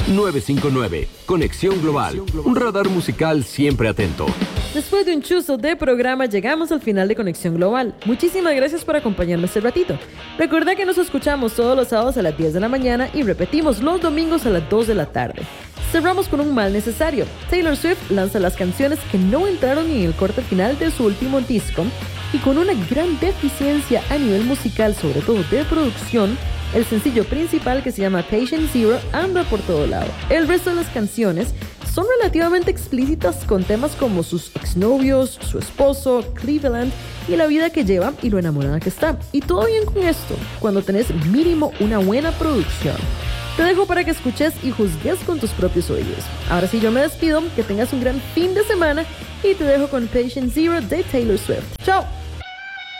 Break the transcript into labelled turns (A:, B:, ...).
A: 959, Conexión Global, un radar musical siempre atento.
B: Después de un chuzo de programa, llegamos al final de Conexión Global. Muchísimas gracias por acompañarme este ratito. Recuerda que nos escuchamos todos los sábados a las 10 de la mañana y repetimos los domingos a las 2 de la tarde. Cerramos con un mal necesario. Taylor Swift lanza las canciones que no entraron en el corte final de su último disco y con una gran deficiencia a nivel musical, sobre todo de producción. El sencillo principal, que se llama Patient Zero, anda por todo lado. El resto de las canciones son relativamente explícitas, con temas como sus exnovios, su esposo, Cleveland y la vida que lleva y lo enamorada que está. Y todo bien con esto, cuando tenés mínimo una buena producción. Te dejo para que escuches y juzgues con tus propios oídos. Ahora sí, yo me despido, que tengas un gran fin de semana y te dejo con Patient Zero de Taylor Swift. ¡Chao!